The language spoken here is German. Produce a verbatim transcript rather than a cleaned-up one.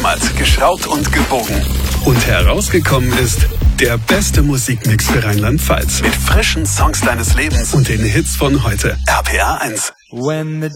ausgeklammert, geschraubt und gebogen. Und herausgekommen ist der beste Musikmix für Rheinland-Pfalz. Mit frischen Songs deines Lebens und den Hits von heute. R P R eins. When the